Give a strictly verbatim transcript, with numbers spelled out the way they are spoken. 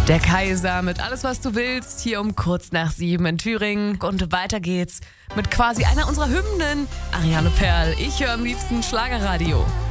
Der Kaiser mit Alles, was du willst, hier um kurz nach sieben in Thüringen. Und weiter geht's mit quasi einer unserer Hymnen. Ariane Perl, ich höre am liebsten Schlagerradio.